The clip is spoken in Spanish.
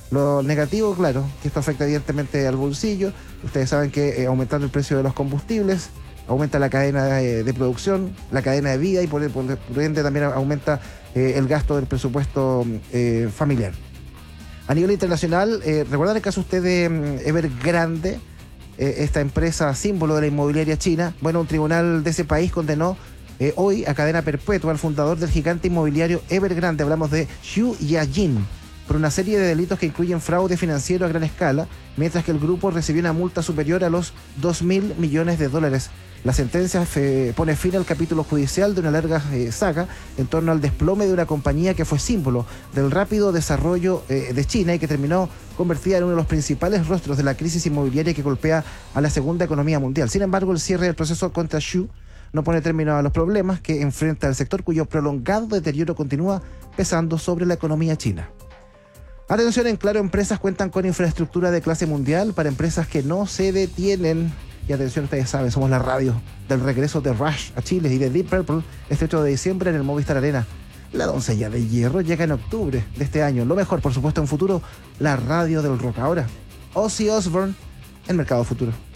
Lo negativo, claro, que esto afecta evidentemente al bolsillo. Ustedes saben que aumentando el precio de los combustibles, aumenta la cadena de producción, la cadena de vida y por ende también aumenta el gasto del presupuesto familiar. A nivel internacional, ¿recuerdan el caso usted de Evergrande? Esta empresa símbolo de la inmobiliaria china. Bueno, un tribunal de ese país condenó hoy a cadena perpetua al fundador del gigante inmobiliario Evergrande, hablamos de Xu Yajin, por una serie de delitos que incluyen fraude financiero a gran escala, mientras que el grupo recibió una multa superior a los 2.000 millones de dólares. La sentencia pone fin al capítulo judicial de una larga saga en torno al desplome de una compañía que fue símbolo del rápido desarrollo de China y que terminó convertida en uno de los principales rostros de la crisis inmobiliaria que golpea a la segunda economía mundial. Sin embargo, el cierre del proceso contra Xu no pone término a los problemas que enfrenta el sector, cuyo prolongado deterioro continúa pesando sobre la economía china. Atención, en Claro Empresas cuentan con infraestructura de clase mundial para empresas que no se detienen. Y atención, ustedes saben, somos la radio del regreso de Rush a Chile y de Deep Purple este 8 de diciembre en el Movistar Arena. La Doncella de Hierro llega en octubre de este año. Lo mejor, por supuesto, en futuro, la radio del rock. Ahora, Ozzy Osbourne en Mercado Futuro.